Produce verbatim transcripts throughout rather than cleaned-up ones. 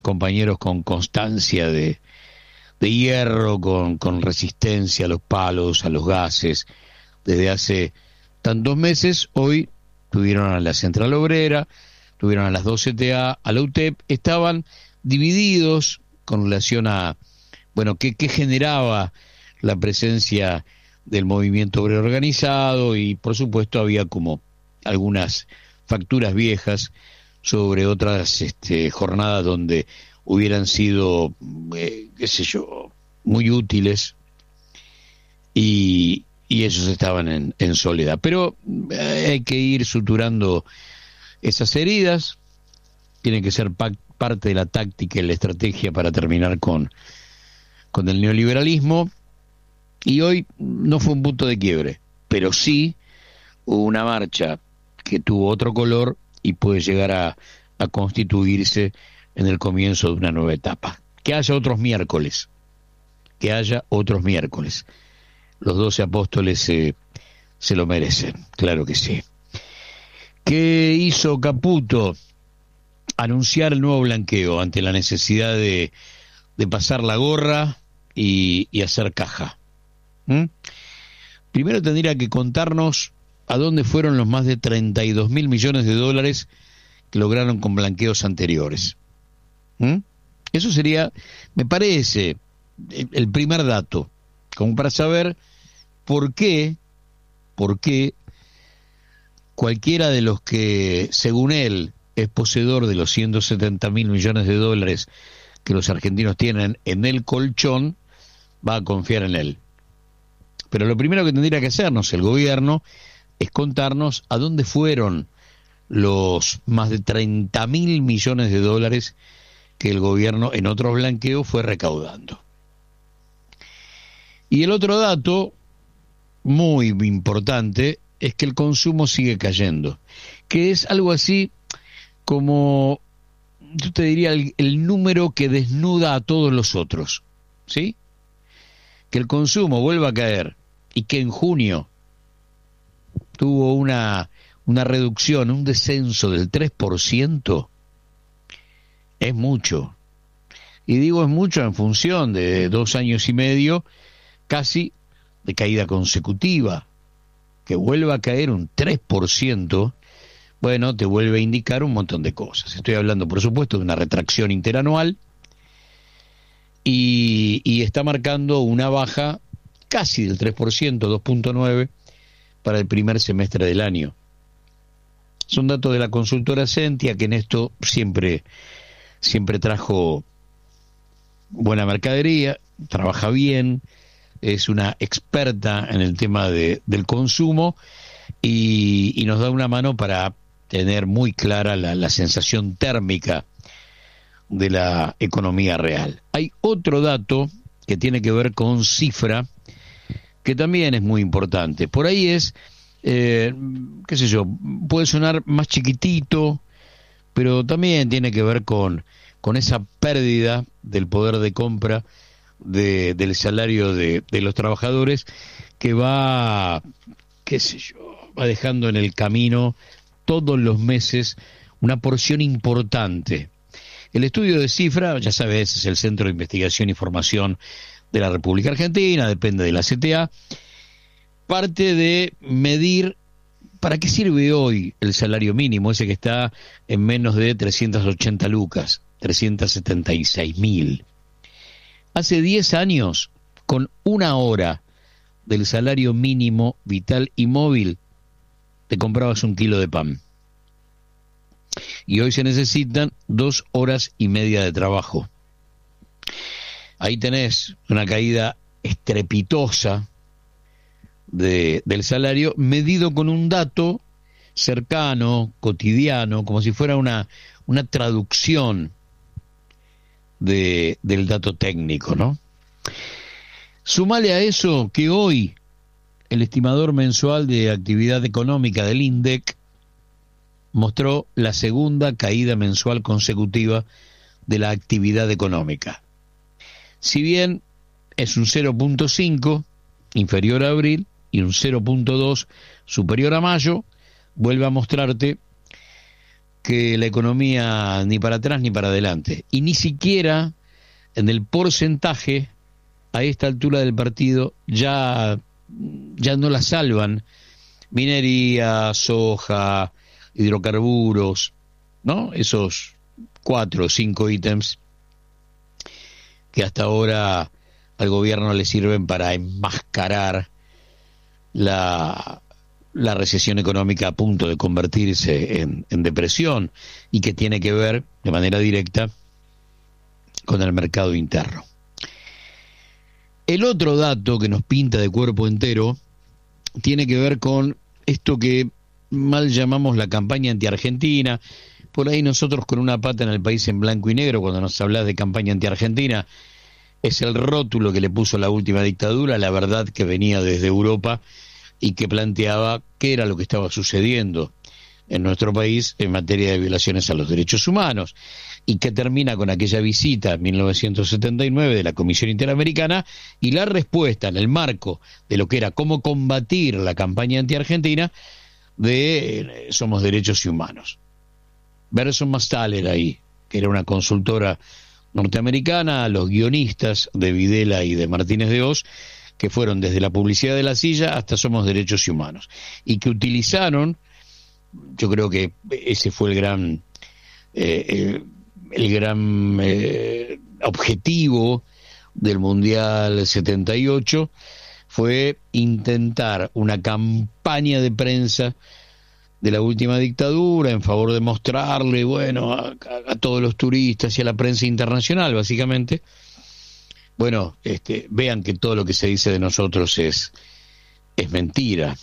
compañeros con constancia de, de hierro, con, con resistencia a los palos, a los gases, desde hace tantos meses. Hoy tuvieron a la Central Obrera, tuvieron a las dos C T A, a la U T E P, estaban divididos con relación a, bueno, qué, qué generaba la presencia del movimiento obrero organizado, y por supuesto había como algunas facturas viejas sobre otras este, jornadas donde hubieran sido, eh, qué sé yo, muy útiles, y, y ellos estaban en, en soledad. Pero eh, hay que ir suturando esas heridas, tiene que ser pa- parte de la táctica y la estrategia para terminar con, con el neoliberalismo. Y hoy no fue un punto de quiebre, pero sí hubo una marcha que tuvo otro color y puede llegar a, a constituirse en el comienzo de una nueva etapa. Que haya otros miércoles, que haya otros miércoles. Los doce apóstoles eh, se lo merecen, claro que sí. ¿Qué hizo Caputo? Anunciar el nuevo blanqueo ante la necesidad de, de pasar la gorra y, y hacer caja. ¿Mm? Primero tendría que contarnos a dónde fueron los más de treinta y dos mil millones de dólares que lograron con blanqueos anteriores. ¿Mm? Eso sería, me parece, el, el primer dato, como para saber por qué, por qué cualquiera de los que, según él, es poseedor de los ciento setenta mil millones de dólares que los argentinos tienen en el colchón, va a confiar en él. Pero lo primero que tendría que hacernos el gobierno es contarnos a dónde fueron los más de treinta mil millones de dólares que el gobierno en otros blanqueos fue recaudando. Y el otro dato muy importante es que el consumo sigue cayendo, que es algo así como, yo te diría, el, el número que desnuda a todos los otros, ¿sí? Que el consumo vuelva a caer y que en junio tuvo una, una reducción, un descenso del tres por ciento, es mucho. Y digo es mucho en función de dos años y medio casi de caída consecutiva. Que vuelva a caer un tres por ciento, bueno, te vuelve a indicar un montón de cosas. Estoy hablando, por supuesto, de una retracción interanual, y, y está marcando una baja casi del tres por ciento, dos punto nueve por ciento, para el primer semestre del año. Son datos de la consultora Sentia, que en esto siempre, siempre trajo buena mercadería, trabaja bien, es una experta en el tema de, del consumo, y, y nos da una mano para tener muy clara la, la sensación térmica de la economía real. Hay otro dato que tiene que ver con cifra, que también es muy importante. Por ahí es, eh, qué sé yo, puede sonar más chiquitito, pero también tiene que ver con, con esa pérdida del poder de compra de, del salario de, de los trabajadores, que va, qué sé yo, va dejando en el camino todos los meses una porción importante. El estudio de cifra, ya sabes, es el Centro de Investigación y Formación de la República Argentina, depende de la C T A, parte de medir para qué sirve hoy el salario mínimo, ese que está en menos de trescientas ochenta lucas, trescientas setenta y seis mil. Hace diez años, con una hora del salario mínimo vital y móvil, te comprabas un kilo de pan. Y hoy se necesitan dos horas y media de trabajo. Ahí tenés una caída estrepitosa de, del salario, medido con un dato cercano, cotidiano, como si fuera una, una traducción de, del dato técnico, ¿no? Sumale a eso que hoy el estimador mensual de actividad económica del INDEC mostró la segunda caída mensual consecutiva de la actividad económica. Si bien es un cero punto cinco inferior a abril y un cero punto dos superior a mayo, vuelve a mostrarte que la economía ni para atrás ni para adelante. Y ni siquiera en el porcentaje, a esta altura del partido, ya, ya no la salvan minería, soja, hidrocarburos, ¿no? Esos cuatro o cinco ítems que hasta ahora al gobierno le sirven para enmascarar la, la recesión económica a punto de convertirse en, en depresión y que tiene que ver de manera directa con el mercado interno. El otro dato que nos pinta de cuerpo entero tiene que ver con esto que mal llamamos la campaña anti-argentina. Por ahí nosotros con una pata en el país en blanco y negro, cuando nos hablas de campaña anti-argentina, es el rótulo que le puso la última dictadura, la verdad que venía desde Europa y que planteaba qué era lo que estaba sucediendo en nuestro país en materia de violaciones a los derechos humanos, y que termina con aquella visita en mil novecientos setenta y nueve de la Comisión Interamericana y la respuesta en el marco de lo que era cómo combatir la campaña anti-argentina de eh, Somos Derechos y Humanos. Berson Mastaler ahí, que era una consultora norteamericana, los guionistas de Videla y de Martínez de Hoz, que fueron desde la publicidad de La Silla hasta Somos Derechos y Humanos, y que utilizaron, yo creo que ese fue el gran eh, el, el gran eh, objetivo del Mundial setenta y ocho, fue intentar una campaña de prensa de la última dictadura en favor de mostrarle, bueno, a, a, a todos los turistas y a la prensa internacional, básicamente, bueno, este, vean que todo lo que se dice de nosotros es, es mentira.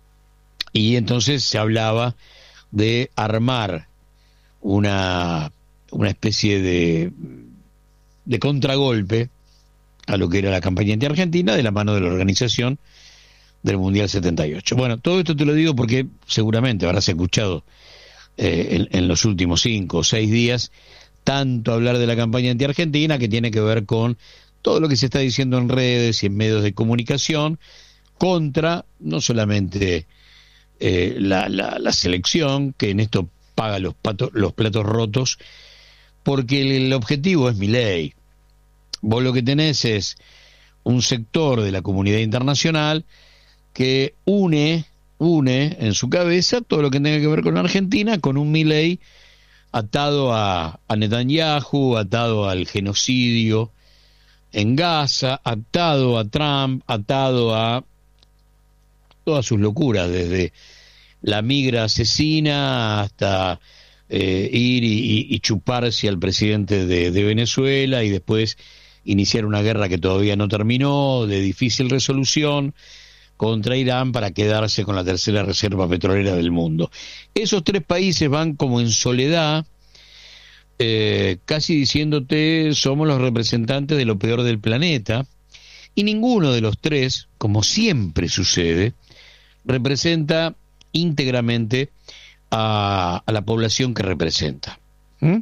Y entonces se hablaba de armar una, una especie de, de contragolpe a lo que era la campaña anti-argentina de la mano de la organización del Mundial setenta y ocho. Bueno, todo esto te lo digo porque seguramente habrás escuchado eh, en, en los últimos cinco o seis días tanto hablar de la campaña anti-argentina, que tiene que ver con todo lo que se está diciendo en redes y en medios de comunicación contra no solamente eh, la, la, la selección, que en esto paga los, patos, los platos rotos, porque el, el objetivo es Milei. Vos lo que tenés es un sector de la comunidad internacional que une, une en su cabeza todo lo que tenga que ver con Argentina, con un Milei atado a, a Netanyahu, atado al genocidio en Gaza, atado a Trump, atado a todas sus locuras, desde la migra asesina hasta eh, ir y, y chuparse al presidente de, de Venezuela y después iniciar una guerra que todavía no terminó, de difícil resolución, contra Irán para quedarse con la tercera reserva petrolera del mundo. Esos tres países van como en soledad, eh, casi diciéndote somos los representantes de lo peor del planeta, y ninguno de los tres, como siempre sucede, representa íntegramente a, a la población que representa. ¿Mm?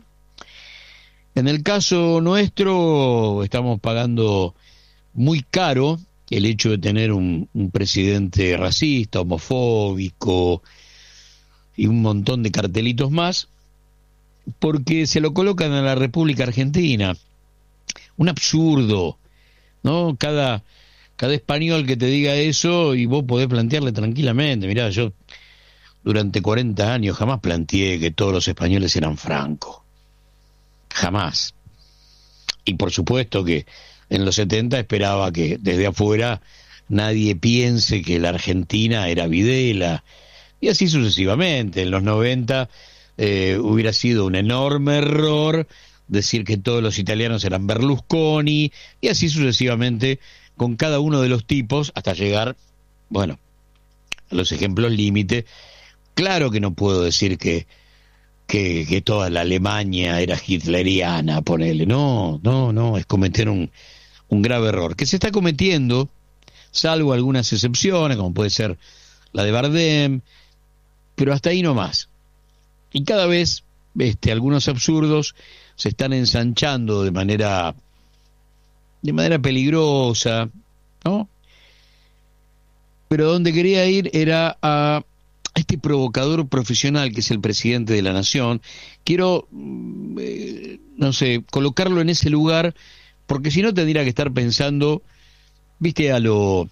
En el caso nuestro estamos pagando muy caro el hecho de tener un, un presidente racista, homofóbico y un montón de cartelitos más, porque se lo colocan a la República Argentina. Un absurdo, ¿no? Cada, cada español que te diga eso y vos podés plantearle tranquilamente, mirá, yo durante cuarenta años jamás planteé que todos los españoles eran francos. Jamás. Y por supuesto que en los setenta esperaba que desde afuera nadie piense que la Argentina era Videla, y así sucesivamente. En los noventa eh, hubiera sido un enorme error decir que todos los italianos eran Berlusconi, y así sucesivamente con cada uno de los tipos hasta llegar, bueno, a los ejemplos límite. Claro que no puedo decir que Que, que toda la Alemania era hitleriana, ponele. No, no, no, es cometer un, un grave error, que se está cometiendo, salvo algunas excepciones, como puede ser la de Bardem, pero hasta ahí no más. Y cada vez este, algunos absurdos se están ensanchando de manera, de manera peligrosa, ¿no? Pero donde quería ir era a a este provocador profesional que es el presidente de la nación, quiero, eh, no sé, colocarlo en ese lugar, porque si no tendría que estar pensando, viste, a lo,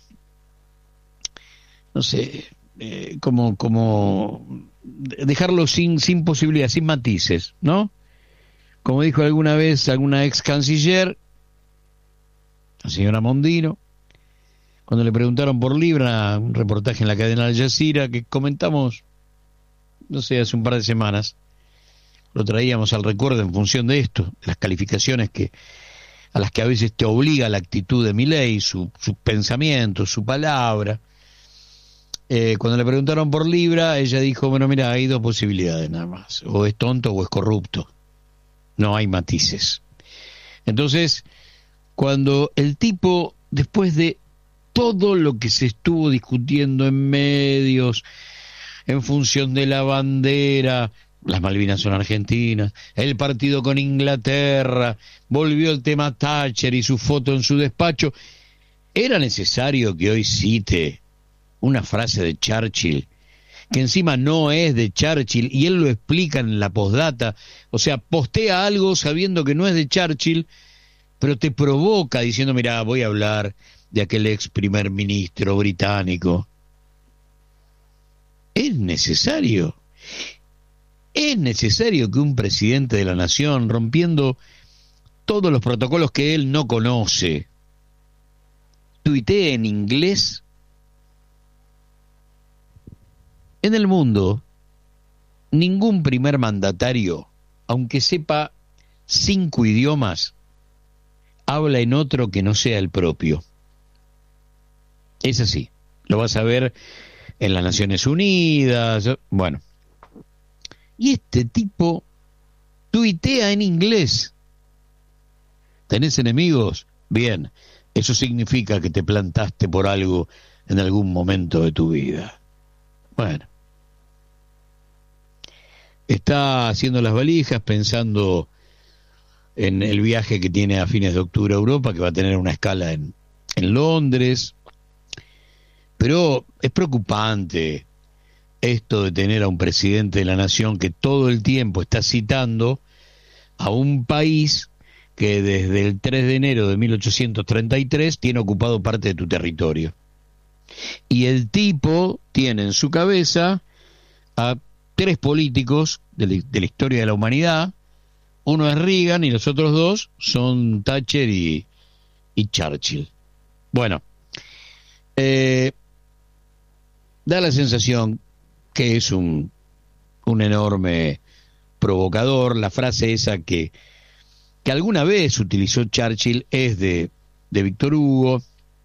no sé, eh, como, como dejarlo sin, sin posibilidad, sin matices, ¿no? Como dijo alguna vez alguna ex canciller, la señora Mondino, cuando le preguntaron por Libra, un reportaje en la cadena Al Jazeera que comentamos, no sé, hace un par de semanas, lo traíamos al recuerdo en función de esto, de las calificaciones que a las que a veces te obliga la actitud de Milei, su, sus pensamientos, su palabra. Eh, cuando le preguntaron por Libra, ella dijo, bueno, mira, hay dos posibilidades nada más, o es tonto o es corrupto, no hay matices. Entonces, cuando el tipo, después de todo lo que se estuvo discutiendo en medios, en función de la bandera, las Malvinas son argentinas, el partido con Inglaterra, volvió el tema Thatcher y su foto en su despacho, era necesario que hoy cite una frase de Churchill, que encima no es de Churchill, y él lo explica en la postdata, o sea, postea algo sabiendo que no es de Churchill, pero te provoca diciendo, mira, voy a hablar de aquel ex primer ministro británico. Es necesario, es necesario que un presidente de la nación, rompiendo todos los protocolos que él no conoce, tuitee en inglés. En el mundo, ningún primer mandatario, aunque sepa cinco idiomas, habla en otro que no sea el propio. Es así, lo vas a ver en las Naciones Unidas, bueno. Y este tipo tuitea en inglés. ¿Tenés enemigos? Bien, eso significa que te plantaste por algo en algún momento de tu vida. Bueno. Está haciendo las valijas pensando en el viaje que tiene a fines de octubre a Europa, que va a tener una escala en, en Londres. Pero es preocupante esto de tener a un presidente de la nación que todo el tiempo está citando a un país que desde el tres de enero de mil ochocientos treinta y tres tiene ocupado parte de tu territorio. Y el tipo tiene en su cabeza a tres políticos de la, de la historia de la humanidad. Uno es Reagan y los otros dos son Thatcher y, y Churchill. Bueno, eh, da la sensación que es un, un enorme provocador. La frase esa que, que alguna vez utilizó Churchill es de, de Víctor Hugo.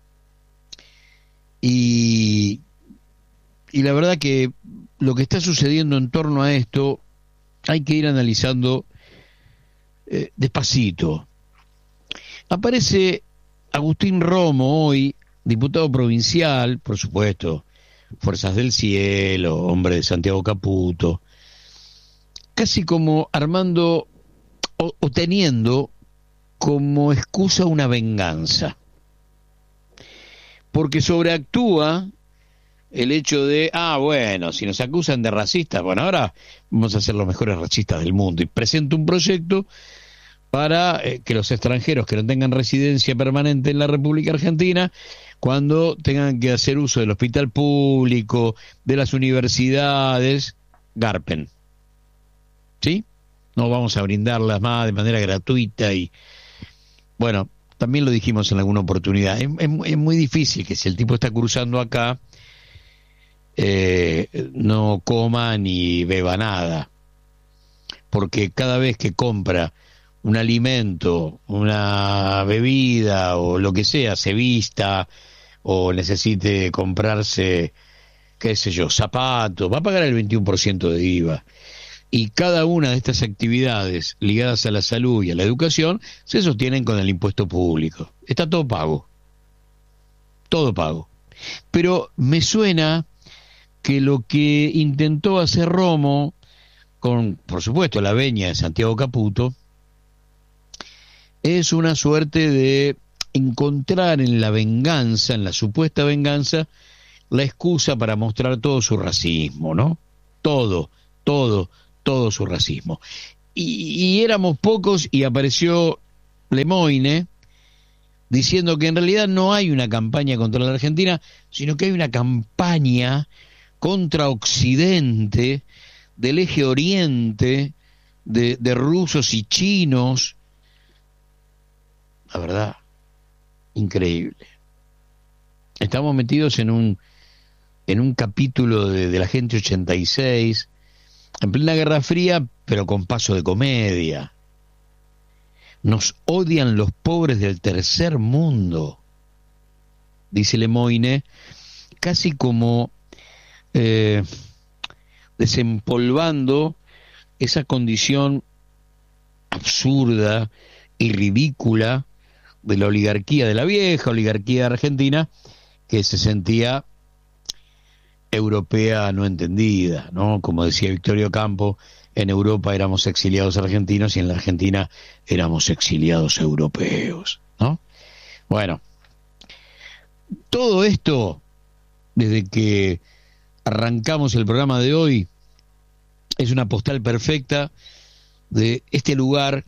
Y, y la verdad que lo que está sucediendo en torno a esto hay que ir analizando eh, despacito. Aparece Agustín Romo hoy, diputado provincial, por supuesto, Fuerzas del Cielo, hombre de Santiago Caputo, casi como armando o, o teniendo como excusa una venganza, porque sobreactúa el hecho de, ah, bueno, si nos acusan de racistas, bueno, ahora vamos a ser los mejores racistas del mundo, y presenta un proyecto para eh, que los extranjeros que no tengan residencia permanente en la República Argentina, cuando tengan que hacer uso del hospital público, de las universidades, garpen. ¿Sí? No vamos a brindarlas más de manera gratuita y, bueno, también lo dijimos en alguna oportunidad, es, es, es muy difícil que si el tipo está cruzando acá, eh, no coma ni beba nada, porque cada vez que compra un alimento, una bebida o lo que sea, se vista o necesite comprarse, qué sé yo, zapatos, va a pagar el veintiuno por ciento de I V A. Y cada una de estas actividades ligadas a la salud y a la educación se sostienen con el impuesto público. Está todo pago. Todo pago. Pero me suena que lo que intentó hacer Romo, con, por supuesto, la veña de Santiago Caputo, es una suerte de encontrar en la venganza, en la supuesta venganza, la excusa para mostrar todo su racismo, ¿no? Todo, todo, todo su racismo. Y, y éramos pocos y apareció Lemoine diciendo que en realidad no hay una campaña contra la Argentina, sino que hay una campaña contra Occidente, del eje Oriente, de, de rusos y chinos. La verdad, increíble. Estamos metidos en un en un capítulo de, de la Agente ochenta y seis, en plena Guerra Fría, pero con paso de comedia. Nos odian los pobres del tercer mundo, dice Lemoine, casi como eh, desempolvando esa condición absurda y ridícula de la oligarquía, de la vieja oligarquía argentina, que se sentía europea no entendida, ¿no? Como decía Victorio Campo, en Europa éramos exiliados argentinos y en la Argentina éramos exiliados europeos, ¿no? Bueno, todo esto, desde que arrancamos el programa de hoy, es una postal perfecta de este lugar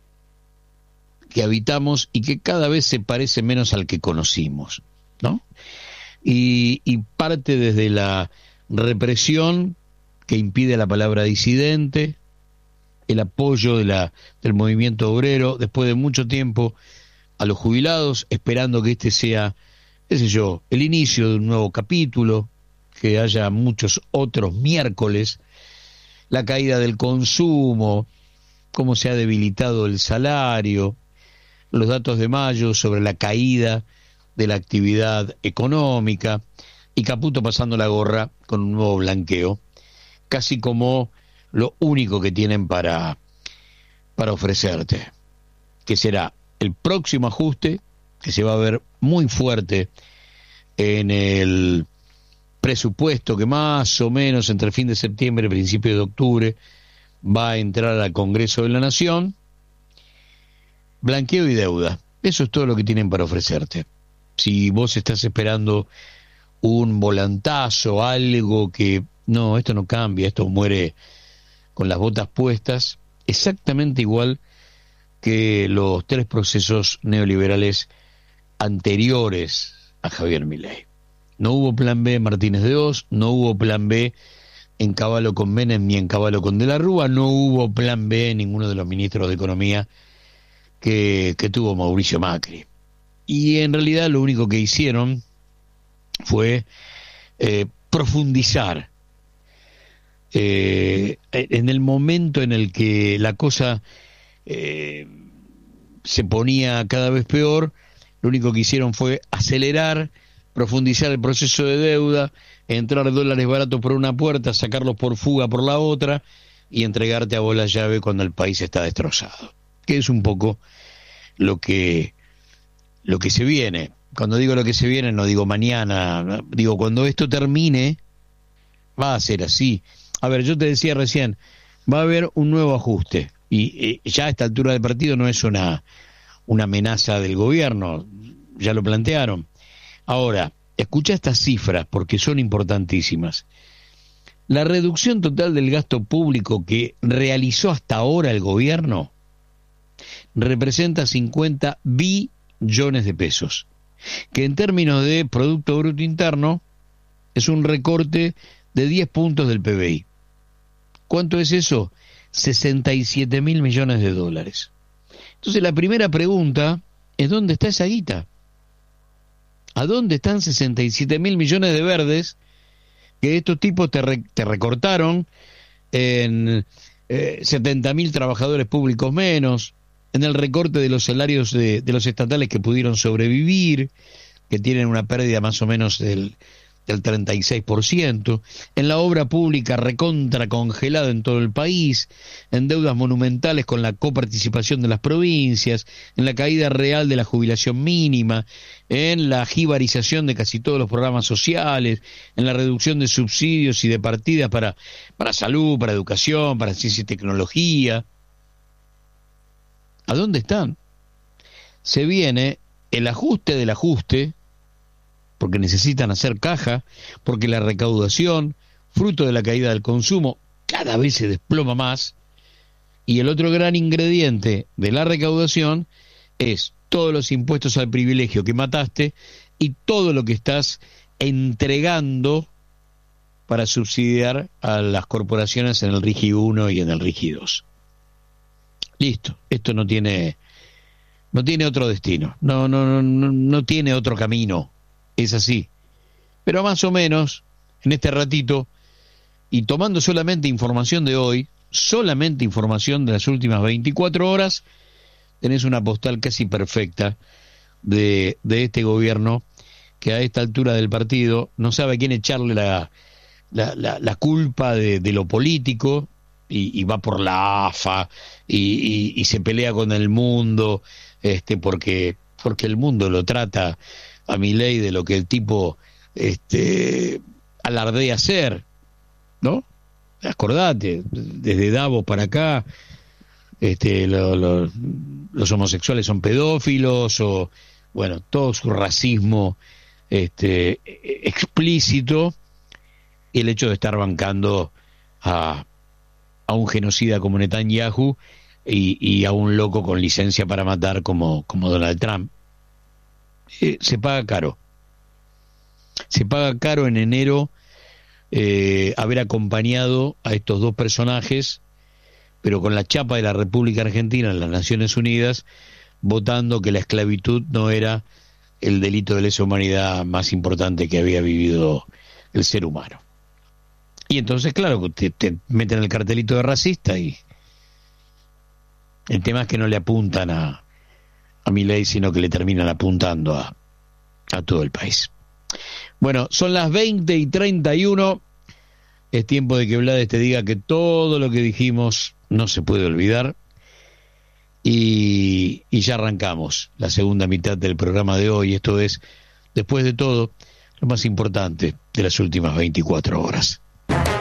que habitamos y que cada vez se parece menos al que conocimos, ¿no? Y, y parte desde la represión que impide la palabra disidente, el apoyo de la, del movimiento obrero, después de mucho tiempo, a los jubilados, esperando que este sea, qué sé yo, el inicio de un nuevo capítulo, que haya muchos otros miércoles, la caída del consumo, cómo se ha debilitado el salario, los datos de mayo sobre la caída de la actividad económica, y Caputo pasando la gorra con un nuevo blanqueo, casi como lo único que tienen para, para ofrecerte, que será el próximo ajuste, que se va a ver muy fuerte en el presupuesto que más o menos entre fin de septiembre y principio de octubre va a entrar al Congreso de la Nación. Blanqueo y deuda, eso es todo lo que tienen para ofrecerte. Si vos estás esperando un volantazo, algo que, no, esto no cambia, esto muere con las botas puestas, exactamente igual que los tres procesos neoliberales anteriores a Javier Milei. No hubo plan B en Martínez de Oz, no hubo plan B en Cavallo con Menem ni en Cavallo con De la Rúa, no hubo plan B en ninguno de los ministros de Economía que, que tuvo Mauricio Macri. Y en realidad lo único que hicieron fue eh, profundizar eh, en el momento en el que la cosa eh, se ponía cada vez peor. Lo único que hicieron fue acelerar, profundizar el proceso de deuda, entrar dólares baratos por una puerta, sacarlos por fuga por la otra y entregarte a vos la llave cuando el país está destrozado, que es un poco lo que lo que se viene. Cuando digo lo que se viene, no digo mañana, digo cuando esto termine, va a ser así. A ver, yo te decía recién, va a haber un nuevo ajuste, y, y ya a esta altura del partido no es una, una amenaza del gobierno, ya lo plantearon. Ahora, escucha estas cifras porque son importantísimas. La reducción total del gasto público que realizó hasta ahora el gobierno representa cincuenta billones de pesos, que en términos de Producto Bruto Interno es un recorte de diez puntos del P B I. ¿Cuánto es eso? sesenta y siete mil millones de dólares. Entonces la primera pregunta es ¿dónde está esa guita? ¿A dónde están sesenta y siete mil millones de verdes que estos tipos te, re, te recortaron en eh, setenta mil trabajadores públicos menos, en el recorte de los salarios de, de los estatales que pudieron sobrevivir, que tienen una pérdida más o menos del, del treinta y seis por ciento, en la obra pública recontra congelada en todo el país, en deudas monumentales con la coparticipación de las provincias, en la caída real de la jubilación mínima, en la jibarización de casi todos los programas sociales, en la reducción de subsidios y de partidas para, para salud, para educación, para ciencia y tecnología. ¿A dónde están? Se viene el ajuste del ajuste porque necesitan hacer caja, porque la recaudación, fruto de la caída del consumo, cada vez se desploma más. Y el otro gran ingrediente de la recaudación es todos los impuestos al privilegio que mataste y todo lo que estás entregando para subsidiar a las corporaciones en el RIGI uno y en el RIGI dos. Listo, esto no tiene no tiene otro destino, no no no no, no tiene otro camino, es así. Pero más o menos en este ratito, y tomando solamente información de hoy, solamente información de las últimas veinticuatro horas, tenés una postal casi perfecta de, de este gobierno que a esta altura del partido no sabe a quién echarle la, la, la, la culpa de, de lo político y, y va por la A F A y, y, y se pelea con el mundo este porque, porque el mundo lo trata a Milei de lo que el tipo este, alardea ser, ¿no? Acordate, desde Davos para acá, este, lo, lo, los homosexuales son pedófilos, o bueno, todo su racismo este, explícito, y el hecho de estar bancando a, a un genocida como Netanyahu y, y a un loco con licencia para matar como, como Donald Trump. Eh, se paga caro. Se paga caro en enero eh, haber acompañado a estos dos personajes, pero con la chapa de la República Argentina en las Naciones Unidas, votando que la esclavitud no era el delito de lesa humanidad más importante que había vivido el ser humano. Y entonces, claro, te, te meten el cartelito de racista y el tema es que no le apuntan a, a Milei, sino que le terminan apuntando a, a todo el país. Bueno, son las veinte y treinta y uno, es tiempo de que Blades te diga que todo lo que dijimos no se puede olvidar, y, y ya arrancamos la segunda mitad del programa de hoy. Esto es, después de todo, lo más importante de las últimas veinticuatro horas.